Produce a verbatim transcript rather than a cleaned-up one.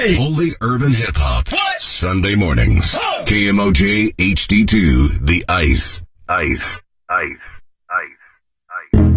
Hey! Only urban hip-hop. What? Sunday mornings. Oh! K M O J H D two, The Ice. Ice. Ice.